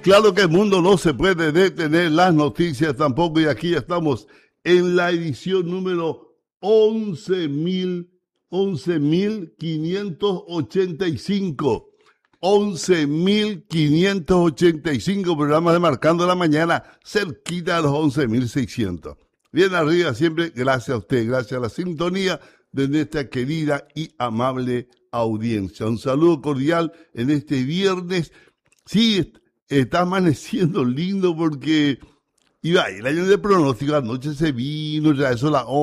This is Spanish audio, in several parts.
Claro que el mundo no se puede detener, las noticias tampoco, y aquí estamos en la edición número 11.585. 11.585 programas de Marcando la Mañana, cerquita a los 11.600. Bien arriba siempre, gracias a usted, gracias a la sintonía de nuestra querida y amable audiencia. Un saludo cordial en este viernes. Sí, está amaneciendo lindo porque iba el año de pronóstico, anoche se vino, ya eso a las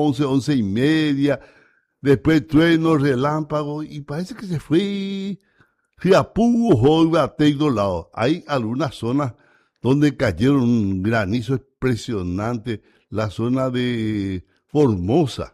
11:30, después trueno, relámpago, y parece que se fue a puro a todos lados. Hay algunas zonas donde cayeron un granizo impresionante, la zona de Formosa.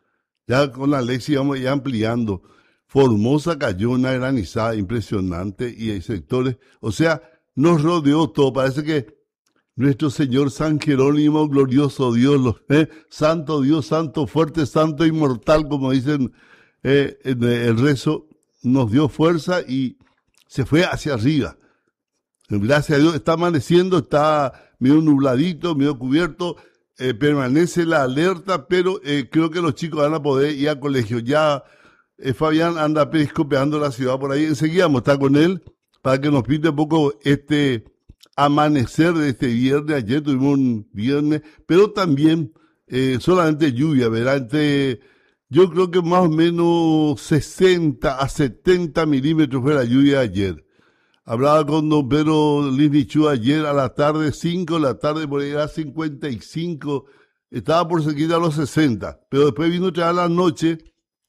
Ya con la Alexi vamos ya ampliando. Formosa cayó una granizada impresionante y hay sectores, o sea, nos rodeó todo. Parece que nuestro Señor San Jerónimo, glorioso Dios, santo Dios, santo fuerte, santo inmortal, como dicen en el rezo, nos dio fuerza y se fue hacia arriba. Gracias a Dios está amaneciendo, está medio nubladito, medio cubierto, permanece la alerta, pero creo que los chicos van a poder ir al colegio. Ya Fabián anda periscopeando la ciudad por ahí, enseguida vamos a estar con él para que nos pinte un poco este amanecer de este viernes. Ayer tuvimos un viernes, pero también solamente lluvia, ¿verdad? Yo creo que más o menos 60 a 70 milímetros fue la lluvia ayer. Hablaba con don Pedro Linichú ayer a la tarde, 5 de la tarde, por ahí era 55, estaba por seguir a los 60, pero después vino otra vez a la noche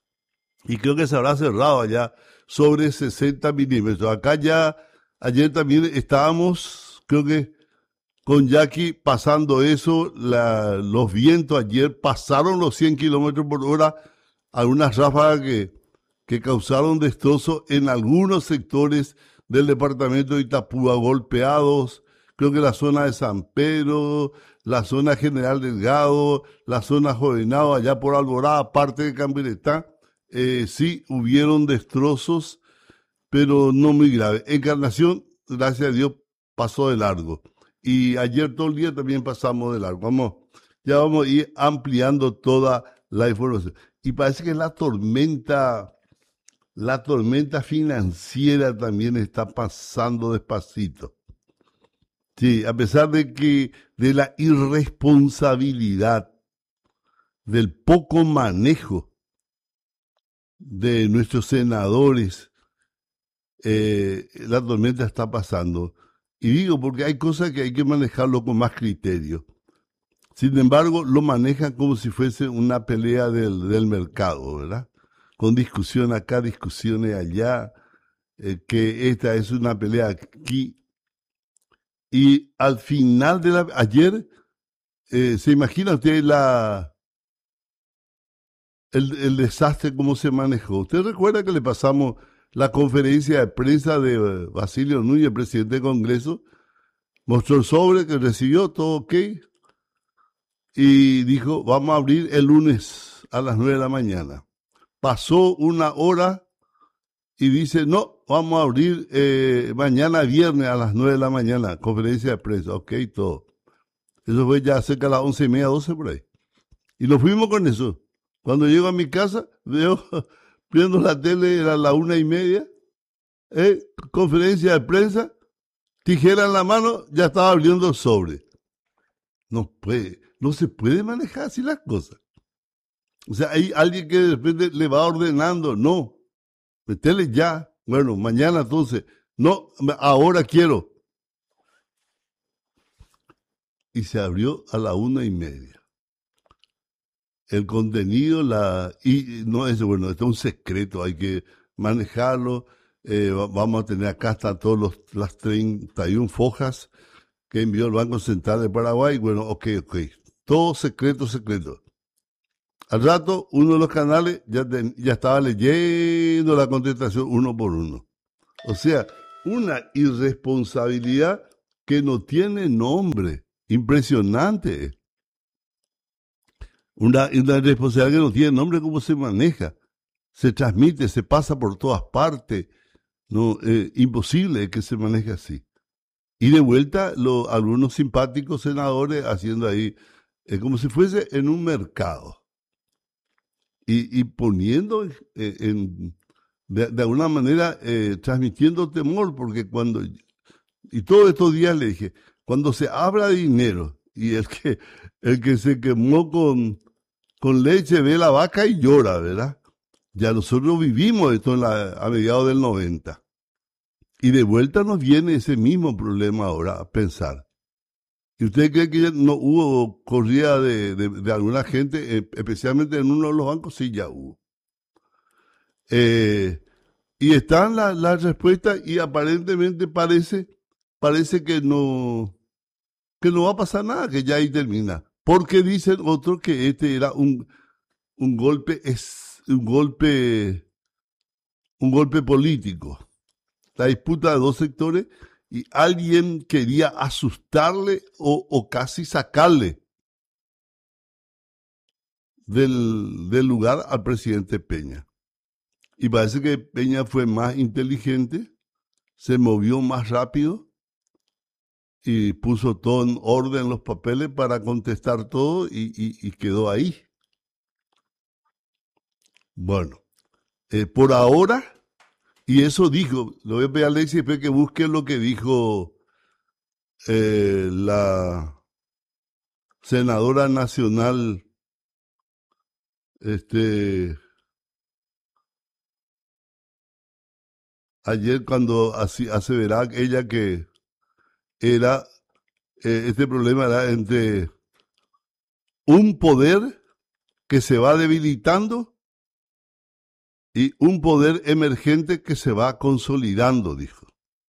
y creo que se habrá cerrado allá sobre 60 milímetros. Acá ya, ayer también estábamos, creo que con Jackie pasando eso, los vientos ayer pasaron los 100 kilómetros por hora, algunas ráfagas que causaron destrozos en algunos sectores del departamento de Itapúa, golpeados, creo que la zona de San Pedro, la zona General Delgado, la zona Jovenado, allá por Alborada, parte de Campiretá, sí hubieron destrozos, pero no muy graves. Encarnación, gracias a Dios, pasó de largo. Y ayer todo el día también pasamos de largo. Ya vamos a ir ampliando toda la información. Y parece que la tormenta financiera también está pasando despacito. Sí, a pesar de la irresponsabilidad, del poco manejo de nuestros senadores, la tormenta está pasando. Y digo porque hay cosas que hay que manejarlo con más criterio. Sin embargo, lo manejan como si fuese una pelea del mercado, ¿verdad? Con discusión acá, discusiones allá, que esta es una pelea aquí. Y al final de ayer, ¿se imagina usted el desastre cómo se manejó? ¿Usted recuerda que le pasamos la conferencia de prensa de Basilio Núñez, presidente del Congreso? Mostró el sobre que recibió, todo ok, y dijo, vamos a abrir el lunes a las 9 de la mañana. Pasó una hora y dice, no, vamos a abrir mañana viernes a las 9 de la mañana, conferencia de prensa, ok, todo. Eso fue ya cerca de las 11:30, 12 por ahí. Y nos fuimos con eso. Cuando llego a mi casa, veo, prendo la tele, era las 1:30, conferencia de prensa, tijera en la mano, ya estaba abriendo el sobre. No se puede manejar así las cosas. O sea, hay alguien que de repente le va ordenando, no, metele ya, bueno, mañana entonces, no, ahora quiero. Y se abrió a la 1:30. El contenido, y no es bueno, esto es un secreto, hay que manejarlo. Vamos a tener acá hasta las 31 fojas que envió el Banco Central de Paraguay. Bueno, ok, todo secreto. Al rato, uno de los canales ya estaba leyendo la contestación uno por uno. O sea, una irresponsabilidad que no tiene nombre. Impresionante. Una irresponsabilidad que no tiene nombre, ¿cómo se maneja? Se transmite, se pasa por todas partes. No, imposible que se maneje así. Y de vuelta, algunos simpáticos senadores haciendo ahí, como si fuese en un mercado. Y poniendo de alguna manera, transmitiendo temor, porque y todos estos días le dije, cuando se habla de dinero, y el que se quemó con leche ve la vaca y llora, ¿verdad? Ya nosotros vivimos esto a mediados del 90. Y de vuelta nos viene ese mismo problema ahora a pensar. ¿Y usted cree que ya no hubo corrida de alguna gente, especialmente en uno de los bancos? Sí, ya hubo. Y están las respuestas y aparentemente parece que no va a pasar nada, que ya ahí termina. Porque dicen otros que este era un golpe político. La disputa de dos sectores y alguien quería asustarle o casi sacarle del lugar al presidente Peña. Y parece que Peña fue más inteligente, se movió más rápido y puso todo en orden los papeles para contestar todo y quedó ahí. Bueno, por ahora, y eso dijo, lo voy a pedir a Alexis después que busque lo que dijo la senadora nacional, ayer cuando aseveraba ella que era, este problema era entre un poder que se va debilitando y un poder emergente que se va consolidando, dijo.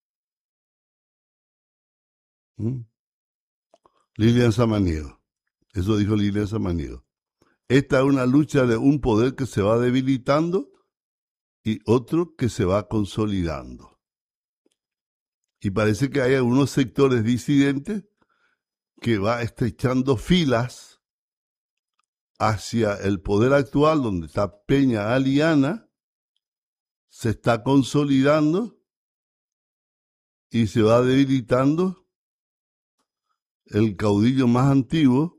Lilian Samaniego. Eso dijo Lilian Samaniego. Esta es una lucha de un poder que se va debilitando y otro que se va consolidando. Y parece que hay algunos sectores disidentes que va estrechando filas hacia el poder actual, donde está Peña Aliana, se está consolidando y se va debilitando el caudillo más antiguo,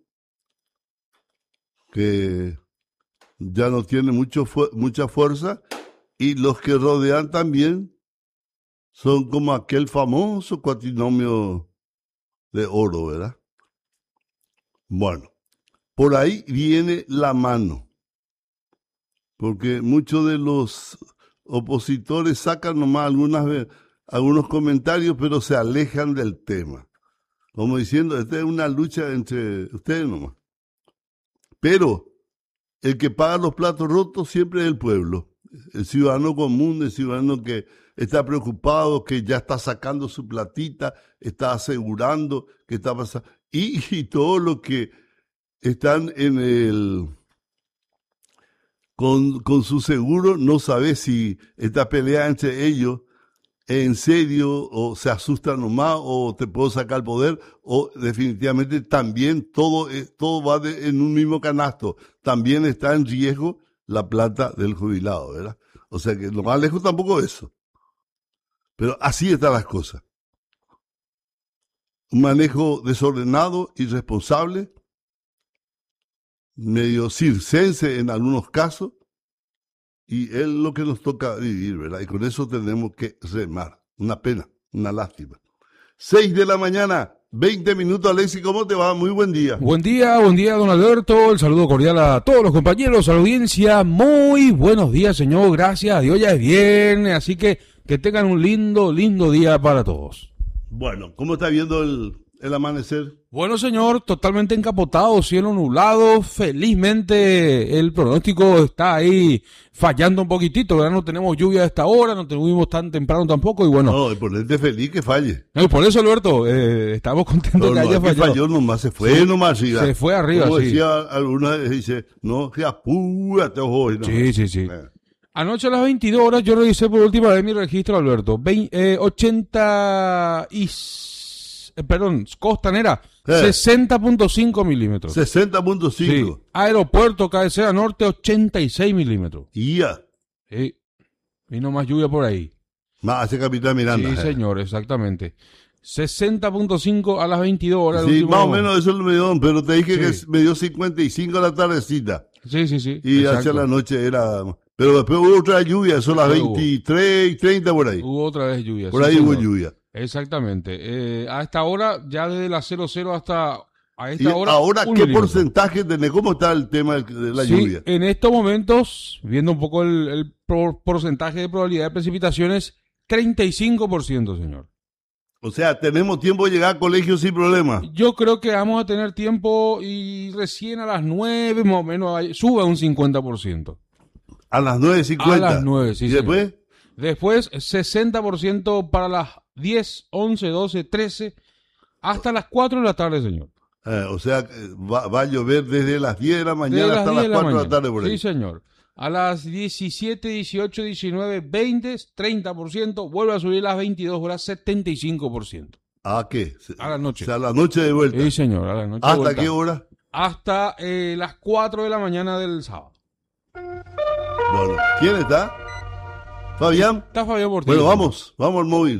que ya no tiene mucha fuerza, y los que rodean también son como aquel famoso cuatrinomio de oro, ¿verdad? Bueno, por ahí viene la mano, porque muchos de los opositores sacan nomás algunos comentarios, pero se alejan del tema, como diciendo, esta es una lucha entre ustedes nomás. Pero el que paga los platos rotos siempre es el pueblo, el ciudadano común, el ciudadano que está preocupado, que ya está sacando su platita, está asegurando que está pasando, y todo lo que están con su seguro, no sabe si esta pelea entre ellos es en serio o se asustan nomás o te puedo sacar el poder o definitivamente también todo va en un mismo canasto. También está en riesgo la plata del jubilado, ¿verdad? O sea que lo más lejos tampoco es eso. Pero así están las cosas. Un manejo desordenado, irresponsable, medio circense en algunos casos, y es lo que nos toca vivir, ¿verdad? Y con eso tenemos que remar. Una pena, una lástima. 6 de la mañana, 20 minutos, Alexis, ¿cómo te va? Muy buen día. Buen día, don Alberto. El saludo cordial a todos los compañeros, a la audiencia. Muy buenos días, señor. Gracias a Dios, ya es viernes, así que tengan un lindo día para todos. Bueno, ¿cómo está viendo el amanecer? Bueno, señor, totalmente encapotado, cielo nublado. Felizmente el pronóstico está ahí fallando un poquitito, ¿verdad? No tenemos lluvia a esta hora, no tuvimos tan temprano tampoco y bueno. No, ponerte feliz que falle. No, por eso, Alberto, estamos contentos que haya fallado. Falló nomás, se fue nomás arriba. Se fue arriba, como sí. decía alguna vez, dice, no, que apúrate hoy. No. Sí. Anoche a las 22 horas yo revisé por última vez mi registro, Alberto. 80 Costanera, 60.5 milímetros. 60.5. Sí. Aeropuerto, cabecera norte, 86 milímetros. Ya. Sí. Vino más lluvia por ahí. Más hacia Capitán Miranda. Sí, señor, exactamente. 60.5 a las 22 horas. Sí, más o menos eso me dio, pero te dije que me dio 55 a la tardecita. Sí. Y exacto. hacia la noche era... Pero después hubo otra lluvia, son las Hubo. 23 y 30 por ahí. Hubo otra vez lluvia. Por sí, ahí hubo señor. lluvia. Exactamente. A esta hora, ya desde las 00 hasta a Y esta hora. ahora, un ¿qué milímetro. porcentaje tenés? ¿Cómo está el tema de la Sí, lluvia? en estos momentos, viendo un poco el porcentaje de probabilidad de precipitaciones, 35%, señor. O sea, tenemos tiempo de llegar a colegio sin problema. Yo creo que vamos a tener tiempo y recién a las 9, más o menos, sube a un 50%. A las 9:50. A las 9, sí, ¿Y señor. después? Después, 60% para las 10, 11, 12, 13, hasta las 4 de la tarde, señor. O sea, va a llover desde las 10 de la mañana Desde hasta las las 10 de 4 de la mañana. tarde por ahí. Sí, señor. A las 17, 18, 19, 20, 30%, vuelve a subir a las 22 horas, 75%. ¿A qué? A la noche. O sea, a la noche de vuelta. Sí, señor, a la noche. ¿Hasta vuelta. qué hora? Hasta las 4 de la mañana del sábado. Bueno, ¿quién está? Fabián. Está Fabián Portillo. Bueno, vamos al móvil.